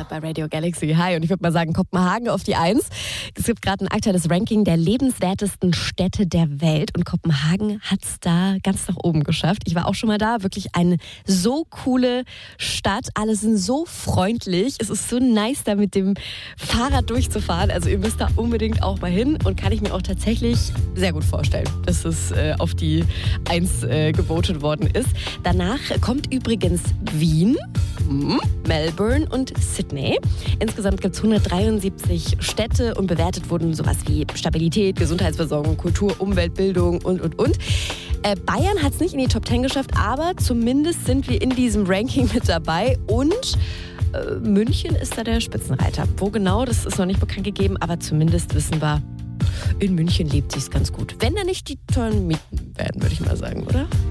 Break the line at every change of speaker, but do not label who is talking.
bei Radio Galaxy. Hi, und ich würde mal sagen, Kopenhagen auf die 1. Es gibt gerade ein aktuelles Ranking der lebenswertesten Städte der Welt und Kopenhagen hat es da ganz nach oben geschafft. Ich war auch schon mal da, wirklich eine so coole Stadt. Alle sind so freundlich. Es ist so nice, da mit dem Fahrrad durchzufahren. Also ihr müsst da unbedingt auch mal hin und kann ich mir auch tatsächlich sehr gut vorstellen, dass es auf die 1 gewotet worden ist. Danach kommt übrigens Wien, Melbourne und Sydney. Insgesamt gibt es 173 Städte und bewertet wurden sowas wie Stabilität, Gesundheitsversorgung, Kultur, Umwelt, Bildung und. Bayern hat es nicht in die Top 10 geschafft, aber zumindest sind wir in diesem Ranking mit dabei und München ist da der Spitzenreiter. Wo genau, das ist noch nicht bekannt gegeben, aber zumindest wissen wir, in München lebt sich's ganz gut. Wenn da nicht die tollen Mieten werden, würde ich mal sagen, oder?